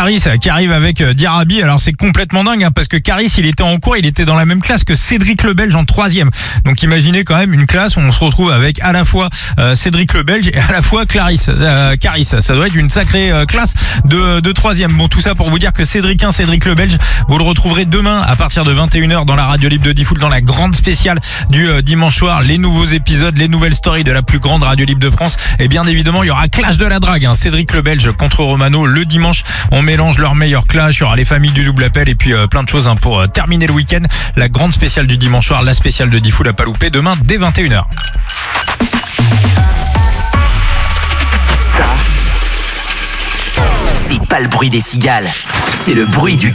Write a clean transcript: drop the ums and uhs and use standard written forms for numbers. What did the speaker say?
Caris qui arrive avec Diarabi. Alors c'est complètement dingue hein, parce que Caris il était en cours, il était dans la même classe que Cédric le Belge en 3e. Donc imaginez quand même une classe où on se retrouve avec à la fois Cédric le Belge et à la fois Caris. Ça doit être une sacrée classe de 3e. Bon, tout ça pour vous dire que Cédric le Belge, vous le retrouverez demain à partir de 21h dans la radio libre de Diffoul, dans la grande spéciale du dimanche soir. Les nouveaux épisodes, les nouvelles stories de la plus grande radio libre de France. Et bien évidemment, il y aura clash de la drague. Hein. Cédric le Belge contre Romano. Le dimanche, on mélange leurs meilleurs clashs. Il y aura les familles du double appel et puis plein de choses hein, pour terminer le week-end. La grande spéciale du dimanche soir, la spéciale de Diffoul à pas louper demain dès 21h. C'est pas le bruit des cigales, c'est le bruit du